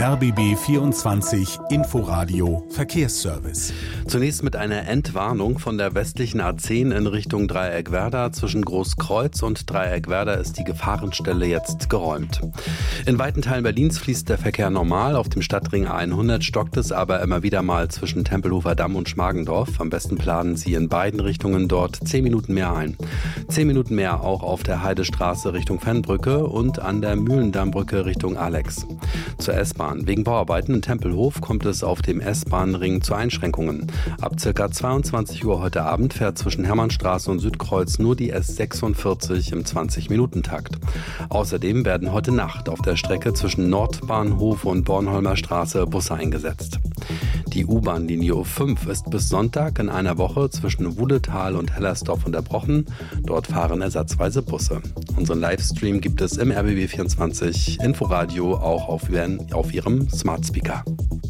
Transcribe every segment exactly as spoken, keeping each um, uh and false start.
R B B vierundzwanzig Inforadio Verkehrsservice. Zunächst mit einer Entwarnung von der westlichen A zehn in Richtung Dreieckwerder. Zwischen Großkreuz und Dreieckwerder ist die Gefahrenstelle jetzt geräumt. In weiten Teilen Berlins fließt der Verkehr normal. Auf dem Stadtring A hundert stockt es aber immer wieder mal zwischen Tempelhofer Damm und Schmargendorf. Am besten planen Sie in beiden Richtungen dort zehn Minuten mehr ein. zehn Minuten mehr auch auf der Heidestraße Richtung Fennbrücke und an der Mühlendammbrücke Richtung Alex. Zur S-Bahn. Wegen Bauarbeiten in Tempelhof kommt es auf dem S-Bahn-Ring zu Einschränkungen. Ab ca. zweiundzwanzig Uhr heute Abend fährt zwischen Hermannstraße und Südkreuz nur die S sechsundvierzig im zwanzig-Minuten-Takt. Außerdem werden heute Nacht auf der Strecke zwischen Nordbahnhof und Bornholmer Straße Busse eingesetzt. Die U-Bahn-Linie fünf ist bis Sonntag in einer Woche zwischen Wuhletal und Hellersdorf unterbrochen. Dort fahren ersatzweise Busse. Unseren Livestream gibt es im R B B vierundzwanzig Inforadio auch auf, auf Ihrem Smart Speaker.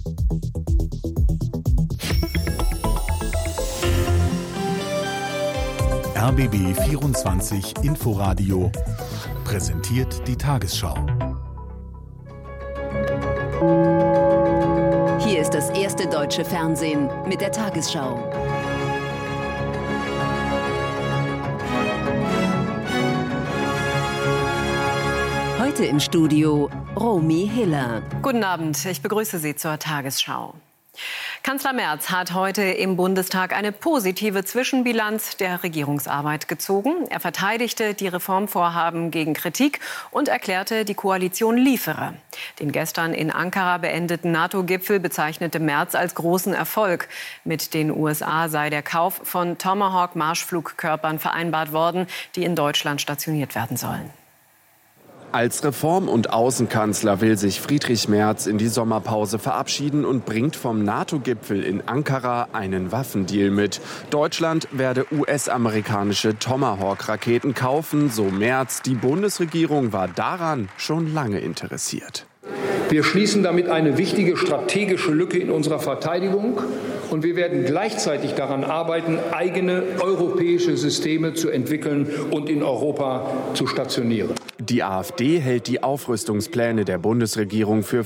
R B B vierundzwanzig Inforadio präsentiert die Tagesschau. Hier ist das erste deutsche Fernsehen mit der Tagesschau. Heute im Studio Romy Hiller. Guten Abend, ich begrüße Sie zur Tagesschau. Kanzler Merz hat heute im Bundestag eine positive Zwischenbilanz der Regierungsarbeit gezogen. Er verteidigte die Reformvorhaben gegen Kritik und erklärte, die Koalition liefere. Den gestern in Ankara beendeten NATO-Gipfel bezeichnete Merz als großen Erfolg. Mit den U S A sei der Kauf von Tomahawk-Marschflugkörpern vereinbart worden, die in Deutschland stationiert werden sollen. Als Reform- und Außenkanzler will sich Friedrich Merz in die Sommerpause verabschieden und bringt vom NATO-Gipfel in Ankara einen Waffendeal mit. Deutschland werde U S-amerikanische Tomahawk-Raketen kaufen, so Merz. Die Bundesregierung war daran schon lange interessiert. Wir schließen damit eine wichtige strategische Lücke in unserer Verteidigung. Und wir werden gleichzeitig daran arbeiten, eigene europäische Systeme zu entwickeln und in Europa zu stationieren. Die AfD hält die Aufrüstungspläne der Bundesregierung für